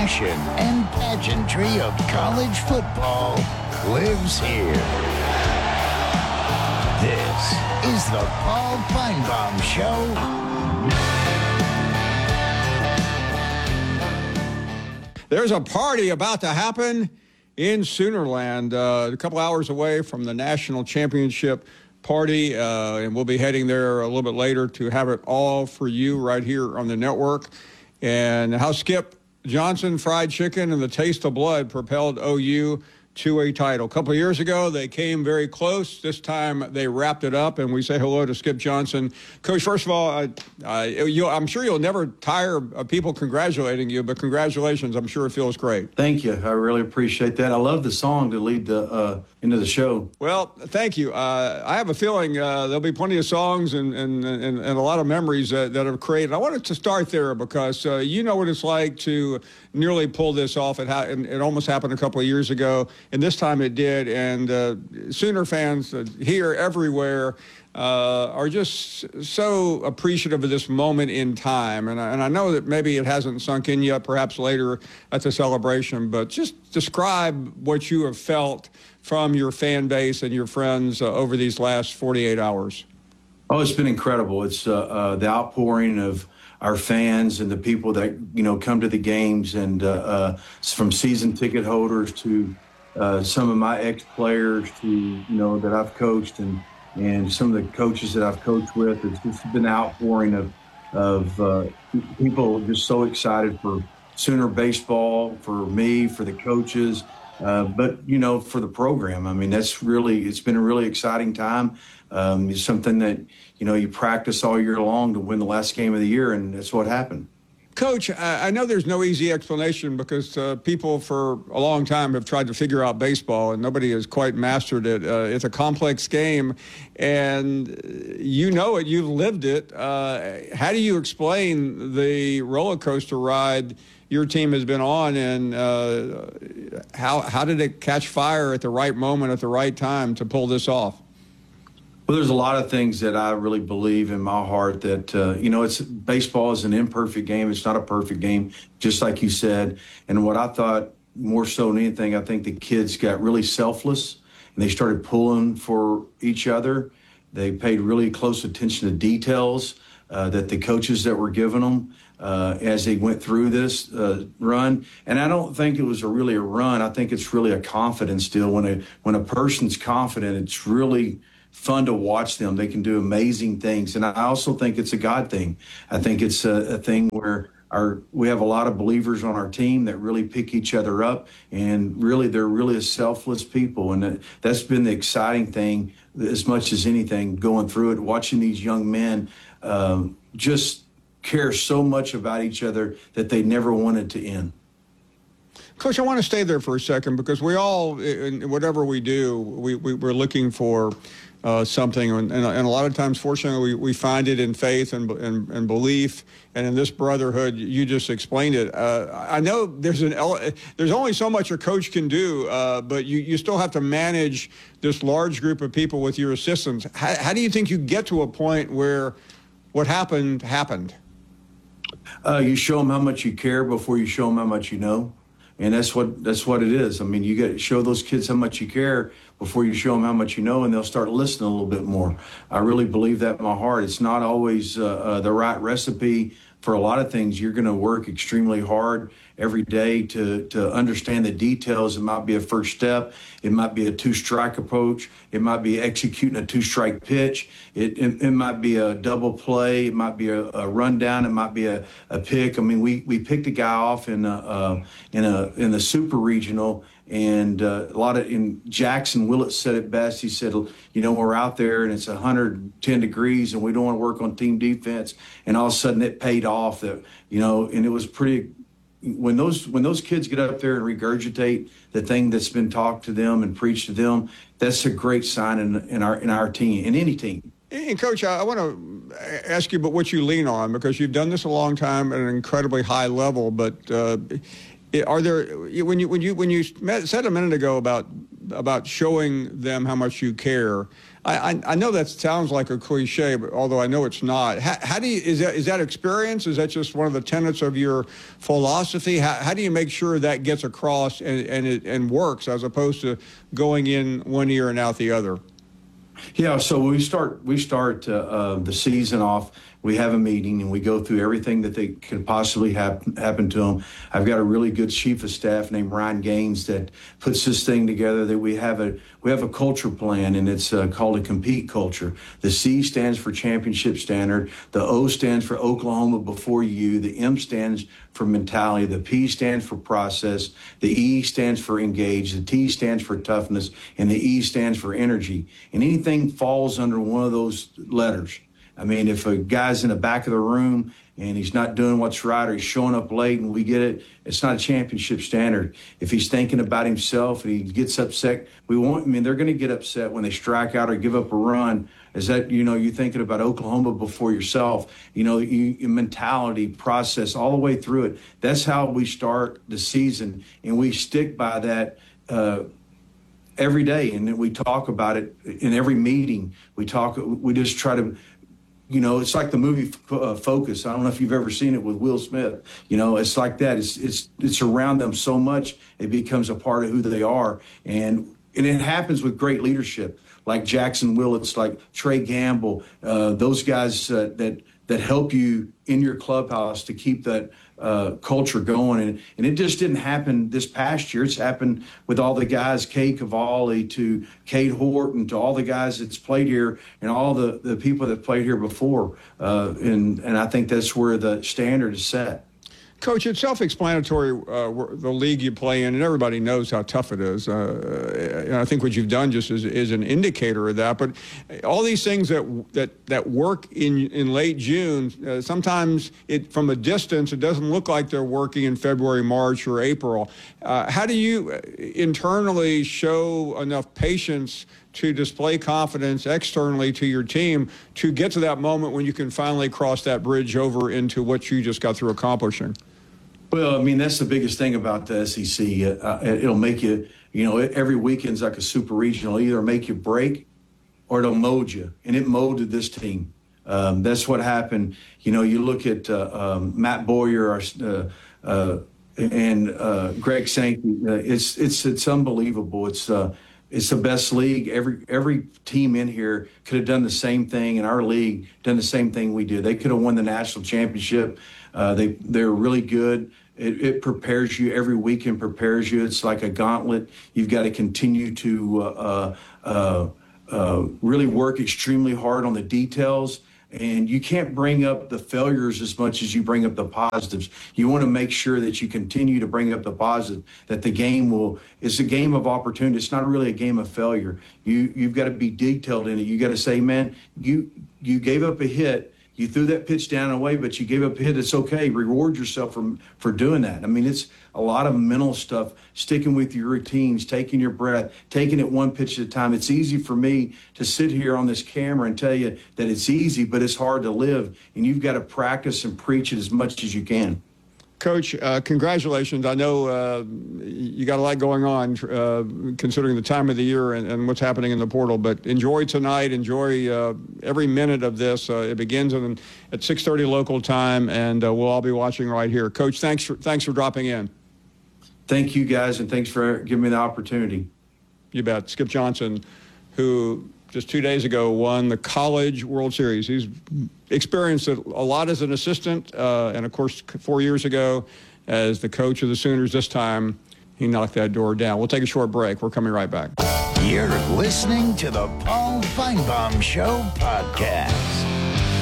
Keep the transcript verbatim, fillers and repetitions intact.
passion and pageantry of college football lives here. This is the Paul Finebaum Show. There's a party about to happen in Soonerland, uh, a couple hours away from the national championship party, uh, and we'll be heading there a little bit later to have it all for you right here on the network. And how Skip Johnson Fried Chicken and the Taste of Blood propelled O U to a title. A couple of years ago, they came very close. This time, they wrapped it up, and we say hello to Skip Johnson. Coach, first of all, uh, uh, you, I'm sure you'll never tire of people congratulating you, but congratulations. I'm sure it feels great. Thank you. I really appreciate that. I love the song to lead the uh, into the show. Well, thank you. Uh, I have a feeling uh, there'll be plenty of songs and, and, and, and a lot of memories that, that have created. I wanted to start there because uh, you know what it's like to nearly pull this off. It, ha- it almost happened a couple of years ago, and this time it did. And uh, Sooner fans uh, here, everywhere, uh, are just so appreciative of this moment in time. And I, and I know that maybe it hasn't sunk in yet, perhaps later at the celebration, but just describe what you have felt from your fan base and your friends uh, over these last forty-eight hours. Oh, it's been incredible. It's uh, uh, the outpouring of our fans and the people that, you know, come to the games, and uh, uh, from season ticket holders to uh, some of my ex-players to, you know, that I've coached, and, and some of the coaches that I've coached with. It's just been an outpouring of, of uh, people just so excited for Sooner baseball, for me, for the coaches, uh, but, you know, for the program. I mean, that's really, it's been a really exciting time. Um, it's something that, you know, you practice all year long to win the last game of the year, and that's what happened. Coach, I know there's no easy explanation because uh, people for a long time have tried to figure out baseball, and nobody has quite mastered it. Uh, it's a complex game, and you know it. You've lived it. Uh, how do you explain the roller coaster ride your team has been on, and uh, how how did it catch fire at the right moment at the right time to pull this off? Well, there's a lot of things that I really believe in my heart that, uh, you know, it's baseball is an imperfect game. It's not a perfect game, just like you said. And what I thought more so than anything, I think the kids got really selfless and they started pulling for each other. They paid really close attention to details uh, that the coaches that were giving them uh, as they went through this uh, run. And I don't think it was a really a run. I think it's really a confidence deal. When a, when a person's confident, it's really fun to watch them. They can do amazing things. And I also think it's a God thing. I think it's a, a thing where our we have a lot of believers on our team that really pick each other up, and really they're really a selfless people. And that's been the exciting thing as much as anything going through it, watching these young men um, just care so much about each other that they never wanted to end. Coach, I want to stay there for a second because we all, in whatever we do, we, we, we're looking for uh, something. And, and, and a lot of times, fortunately, we, we find it in faith and, and, and belief. And in this brotherhood, you just explained it. Uh, I know there's an there's only so much a coach can do, uh, but you, you still have to manage this large group of people with your assistants. How, how do you think you get to a point where what happened happened? Uh, you show them how much you care before you show them how much you know. And that's what that's what it is. I mean, you got to show those kids how much you care before you show them how much you know, and they'll start listening a little bit more. I really believe that in my heart. It's not always uh, uh, the right recipe for a lot of things. You're going to work extremely hard every day to to understand the details. It might be a first step. It might be a two-strike approach. It might be executing a two-strike pitch. It, it it might be a double play. It might be a, a rundown. It might be a, a pick. I mean, we we picked a guy off in a, uh, in a in the super regional. And uh, a lot of in Jackson Willett said it best. He said, you know, we're out there and it's one hundred ten degrees and we don't want to work on team defense. And all of a sudden it paid off. That you know, and it was pretty. When those when those kids get up there and regurgitate the thing that's been talked to them and preached to them, that's a great sign in, in our in our team, in any team. And Coach, I want to ask you about what you lean on, because you've done this a long time at an incredibly high level. But uh, are there when you when you when you met, said a minute ago about about showing them how much you care? I, I, I know that sounds like a cliche, but although I know it's not. How, how do you, is that, is that experience? Is that just one of the tenets of your philosophy? How, how do you make sure that gets across and, and, it, and works as opposed to going in one ear and out the other? Yeah, so we start we start uh, uh, the season off. We have a meeting and we go through everything that they could possibly happen happen to them. I've got a really good chief of staff named Ryan Gaines that puts this thing together. That we have a we have a culture plan, and it's uh, called a compete culture. The C stands for championship standard. The O stands for Oklahoma before you. The M stands for mentality. The P stands for process. The E stands for engage. The T stands for toughness, and the E stands for energy. And anything falls under one of those letters. I mean, if a guy's in the back of the room and he's not doing what's right, or he's showing up late and we get it, it's not a championship standard. If he's thinking about himself and he gets upset, we want, I mean, they're going to get upset when they strike out or give up a run. Is that, you know, you're thinking about Oklahoma before yourself, you know, you, your mentality, process, all the way through it. That's how we start the season, and we stick by that uh, every day. And then we talk about it in every meeting. We talk, we just try to, you know, it's like the movie uh, Focus. I don't know if you've ever seen it with Will Smith. You know, it's like that. It's it's it's around them so much, it becomes a part of who they are. And and it happens with great leadership, like Jackson Willits, like Trey Gamble, uh, those guys uh, that that help you in your clubhouse to keep that uh, culture going. And, and it just didn't happen this past year. It's happened with all the guys, Kay Cavalli to Cade Horton, to all the guys that's played here and all the, the people that played here before. Uh, and, and I think that's where the standard is set. Coach, it's self-explanatory, uh, the league you play in, and everybody knows how tough it is. Uh, and I think what you've done just is, is an indicator of that. But all these things that that, that work in in late June, uh, sometimes it from a distance, it doesn't look like they're working in February, March, or April. Uh, how do you internally show enough patience to display confidence externally to your team to get to that moment when you can finally cross that bridge over into what you just got through accomplishing? Well, I mean, that's the biggest thing about the S E C. Uh, it'll make you, you know, every weekend's like a super regional. It'll either make you break or it'll mold you. And it molded this team. Um, that's what happened. You know, you look at uh, um, Matt Boyer uh, uh, and uh, Greg Sankey. Uh, it's it's it's unbelievable. It's uh, it's the best league. Every every team in here could have done the same thing in our league, done the same thing we did. They could have won the national championship. Uh, they they're really good. It, it prepares you every weekend. Prepares you. It's like a gauntlet. You've got to continue to uh, uh, uh, really work extremely hard on the details. And you can't bring up the failures as much as you bring up the positives. You want to make sure that you continue to bring up the positive, that the game will, it's a game of opportunity. It's not really a game of failure. You, you've got to be detailed in it. You got to say, man, you, you gave up a hit. You threw that pitch down and away, but you gave up a hit. It's okay. Reward yourself for, for doing that. I mean, it's a lot of mental stuff, sticking with your routines, taking your breath, taking it one pitch at a time. It's easy for me to sit here on this camera and tell you that it's easy, but it's hard to live. And you've got to practice and preach it as much as you can. Coach, uh, congratulations. I know uh, you got a lot going on uh, considering the time of the year and, and what's happening in the portal, but enjoy tonight. Enjoy uh, every minute of this. Uh, it begins in, at six thirty local time, and uh, we'll all be watching right here. Coach, thanks for, thanks for dropping in. Thank you, guys, and thanks for giving me the opportunity. You bet. Skip Johnson, who just two days ago won the College World Series. He's experienced it a lot as an assistant, uh, and, of course, four years ago as the coach of the Sooners. This time, he knocked that door down. We'll take a short break. We're coming right back. You're listening to the Paul Feinbaum Show podcast.